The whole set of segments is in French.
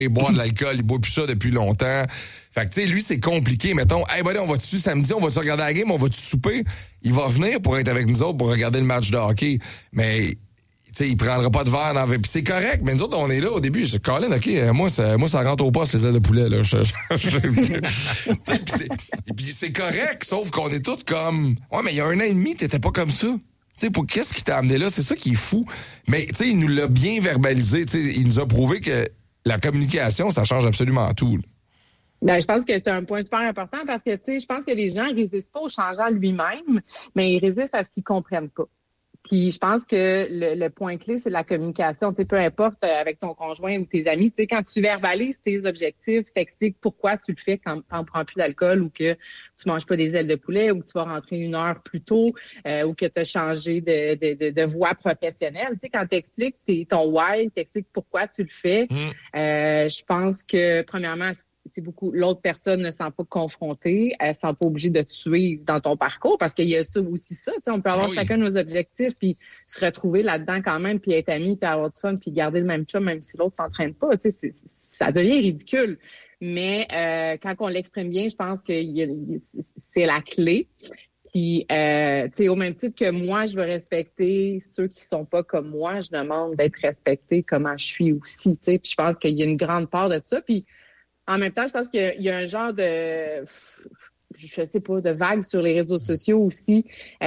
boire de l'alcool, il boit plus ça depuis longtemps. Fait que, tu sais, lui, c'est compliqué. Mettons, hey, buddy, on va-tu samedi, on va-tu regarder la game, on va-tu souper? Il va venir pour être avec nous autres, pour regarder le match de hockey. Mais, tu sais, il prendra pas de verre dans... Puis c'est correct, mais nous autres, on est là au début. Je dis, Colin, OK, moi, ça rentre au poste, les ailes de poulet, là. Puis c'est correct, sauf qu'on est tous comme... Ouais, mais il y a 1 an et demi, t'étais pas comme ça. Tu sais, qu'est-ce qui t'a amené là? C'est ça qui est fou. Mais, tu sais, il nous l'a bien verbalisé. Tu sais, il nous a prouvé que la communication, ça change absolument tout. Ben, je pense que c'est un point super important parce que, tu sais, je pense que les gens résistent pas au changement lui-même, mais ils résistent à ce qu'ils comprennent pas. Puis je pense que le point clé, c'est la communication. Tu sais, peu importe avec ton conjoint ou tes amis, tu sais, quand tu verbalises tes objectifs, t'expliques pourquoi tu le fais quand tu ne prends plus d'alcool ou que tu manges pas des ailes de poulet ou que tu vas rentrer 1 heure plus tôt ou que tu as changé de voie professionnelle. Tu sais, quand tu expliques ton why, tu expliques pourquoi tu le fais, je pense que premièrement, c'est beaucoup. L'autre personne ne se sent pas confrontée, elle ne se sent pas obligée de te suivre dans ton parcours parce qu'il y a ça aussi ça. On peut avoir chacun nos objectifs puis se retrouver là-dedans quand même puis être amis puis avoir du fun puis garder le même chum même si l'autre s'entraîne pas. Ça devient ridicule. Mais quand on l'exprime bien, je pense que c'est la clé. Puis, tu sais, au même titre que moi, je veux respecter ceux qui sont pas comme moi, je demande d'être respectée comment je suis aussi. Tu sais, puis je pense qu'il y a une grande part de ça. Puis en même temps, je pense qu'il y a un genre de, je sais pas, de vague sur les réseaux sociaux aussi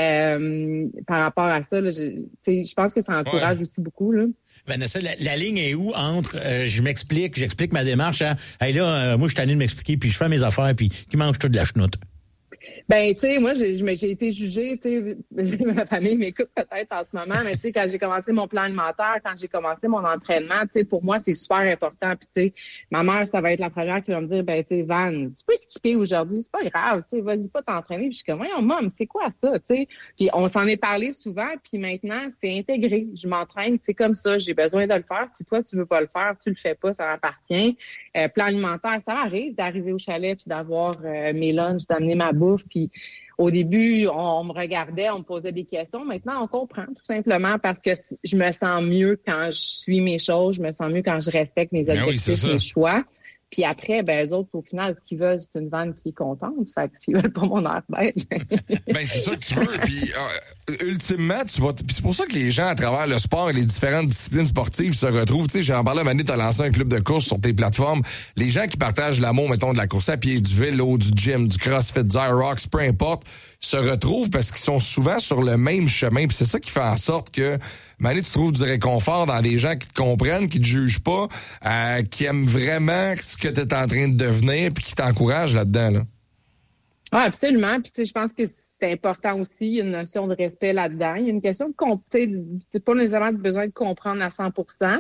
par rapport à ça. Là, je pense que ça encourage aussi beaucoup. Là. Vanessa, la ligne est où entre j'explique ma démarche à hey là, moi je suis tanné de m'expliquer, puis je fais mes affaires, puis qui mange tout de la chenoute? Ben, tu sais, moi, j'ai été jugée, tu sais, ma famille m'écoute peut-être en ce moment, mais tu sais, quand j'ai commencé mon plan alimentaire, quand j'ai commencé mon entraînement, tu sais, pour moi, c'est super important. Puis, tu sais, ma mère, ça va être la première qui va me dire, ben, tu sais, Van, tu peux skipper aujourd'hui, c'est pas grave, tu sais, vas-y pas t'entraîner. Puis, je suis comme, voyons, maman, c'est quoi ça, tu sais? Puis, on s'en est parlé souvent, puis maintenant, c'est intégré. Je m'entraîne, c'est comme ça, j'ai besoin de le faire. Si toi, tu veux pas le faire, tu le fais pas, ça m'appartient. Plan alimentaire, ça arrive d'arriver au chalet puis d'avoir mes lunchs, d'amener ma bouffe. Puis au début, on me regardait, on me posait des questions. Maintenant, on comprend tout simplement parce que je me sens mieux quand je suis mes choses, je me sens mieux quand je respecte mes objectifs, mes choix. Puis après, ben, eux autres, au final, ce qu'ils veulent, c'est une vanne qui est contente. Fait que s'ils veulent pas mon air bête. Ben, c'est ça que tu veux. Puis, ultimement, tu vas, puis c'est pour ça que les gens, à travers le sport et les différentes disciplines sportives se retrouvent. Tu sais, j'en parlais, Mané, t'as lancé un club de course sur tes plateformes. Les gens qui partagent l'amour, mettons, de la course à pied, du vélo, du gym, du crossfit, du Aerox, peu importe, se retrouvent parce qu'ils sont souvent sur le même chemin. Puis c'est ça qui fait en sorte que, Mané, tu trouves du réconfort dans des gens qui te comprennent, qui te jugent pas, qui aiment vraiment ce que tu es en train de devenir puis qui t'encouragent là-dedans, là. Oui, absolument. Puis, tu sais, je pense que c'est important aussi. Il y a une notion de respect là-dedans. Il y a une question de c'est pas nécessairement besoin de comprendre à 100%,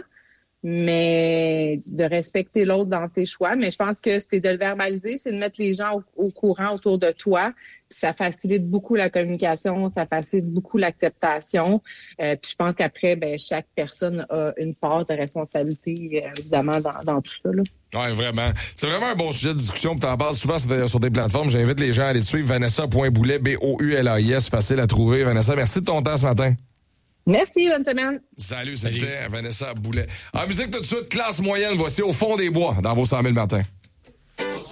mais de respecter l'autre dans ses choix. Mais je pense que c'est de le verbaliser, c'est de mettre les gens au courant autour de toi. Puis ça facilite beaucoup la communication, ça facilite beaucoup l'acceptation. Puis je pense qu'après, ben chaque personne a une part de responsabilité, évidemment, dans tout ça, là. Oui, vraiment. C'est vraiment un bon sujet de discussion. Tu en parles souvent sur des plateformes. J'invite les gens à aller te suivre. Vanessa.Boulais, B-O-U-L-A-I-S. Facile à trouver. Vanessa, merci de ton temps ce matin. Merci, bonne semaine. Salut, c'était Vanessa Boulais. En musique tout de suite, classe moyenne, voici Au fond des bois dans vos 100 000 matins.